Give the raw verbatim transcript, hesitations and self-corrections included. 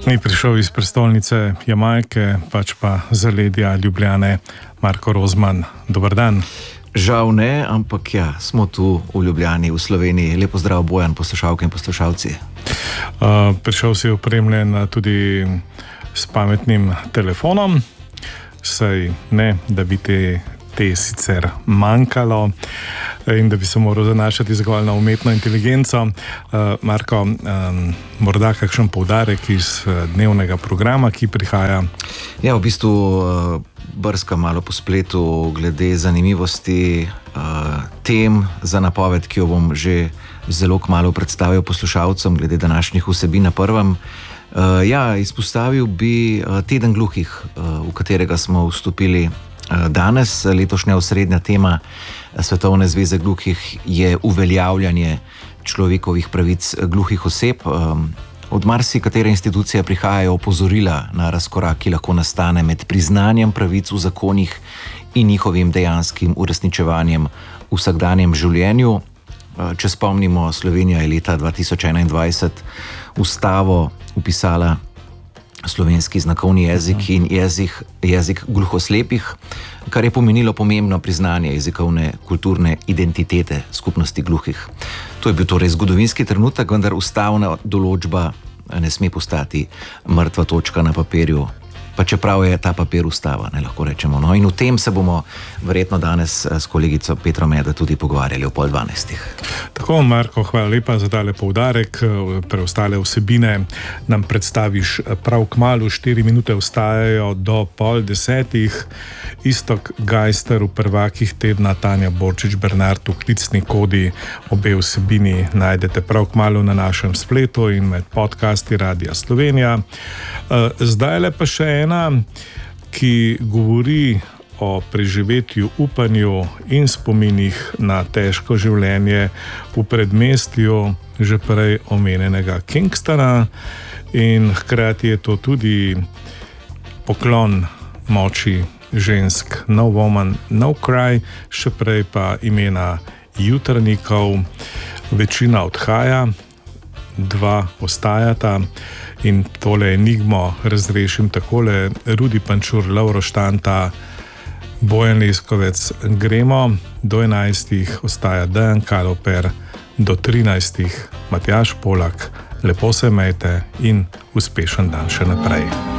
Ni prišel iz prestolnice Jamajke, pač pa zaledja Ljubljane, Marko Rozman. Dober dan. Žal ne, ampak ja, smo tu v Ljubljani, v Sloveniji. Lepo zdrav, Bojan, poslušalke in poslušalci. Uh, prišel si opremljen tudi s pametnim telefonom, saj ne, da bi te, te sicer manjkalo in da bi se moral zanašati zgolj na umetno inteligenco. Uh, Marko, um, morda kakšen poudarek iz dnevnega programa, ki prihaja? Ja, v bistvu uh, brska malo po spletu glede zanimivosti uh, tem za napoved, ki jo bom že zelo kmalu predstavil poslušalcem glede današnjih vsebin na prvem. Uh, ja, izpostavil bi uh, teden gluhih, uh, v katerega smo vstopili uh, danes. Letošnja osrednja tema Svetovne zveze gluhih je uveljavljanje človekovih pravic gluhih oseb. Um, Od marsikatere institucije prihajajo opozorila na razkorak, ki lahko nastane med priznanjem pravic v zakonih in njihovim dejanskim uresničevanjem v vsakdanjem življenju. Če spomnimo, Slovenija je leta dva tisoč enaindvajset ustavo vpisala slovenski znakovni jezik in jezik, jezik gluhoslepih, kar je pomenilo pomembno priznanje jezikovne kulturne identitete skupnosti gluhih. To je bil torej zgodovinski trenutek, vendar ustavna določba ne sme postati mrtva točka na papirju, pa čeprav je ta papir ustava, ne lahko rečemo. No, in o tem se bomo verjetno danes s kolegico Petro Medved tudi pogovarjali o pol dvanajstih. Tako, Marko, hvala lepa za tale poudarek. Preostale vsebine nam predstaviš prav kmalu, štiri minute ostajajo do pol desetih. Iztok Gajster v prvakih tedna, Tanja Borčič Bernard v klicni kodi. Obe vsebini najdete prav kmalu na našem spletu in med podcasti Radia Slovenija. Zdajle pa še ena, ki govori o preživetju, upanju in spominih na težko življenje v predmestju že prej omenjenega Kingstona, in hkrati je to tudi poklon moči žensk. No woman, no cry, še prej pa imena jutrnikov. Večina odhaja, dva ostajata. In tole enigmo razrešim takole: Rudi Pančur, Lovro Štanta, Bojan Leskovec. Gremo, do enajstih ostaja Dejan Kaloper, do trinajstih Matjaž Polak. Lepo se imejte in uspešen dan še naprej.